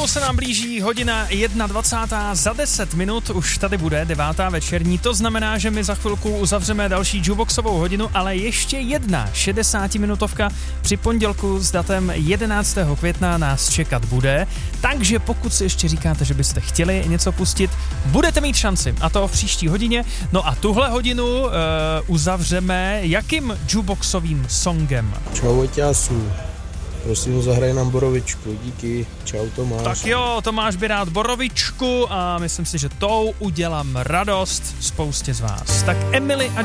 Pomalu se nám blíží hodina 21. Za 10 minut už tady bude 9. večerní. To znamená, že my za chvilku uzavřeme další jukeboxovou hodinu, ale ještě jedna 60-minutovka při pondělku s datem 11. května nás čekat bude. Takže pokud si ještě říkáte, že byste chtěli něco pustit, budete mít šanci. A to v příští hodině. No a tuhle hodinu uzavřeme jakým jukeboxovým songem? Čau, Oťásu. Prosím, zahraj nám Borovičku. Díky. Čau, Tomáš. Tak jo, Tomáš by rád Borovičku a myslím si, že tou udělám radost spoustě z vás. Tak Emily a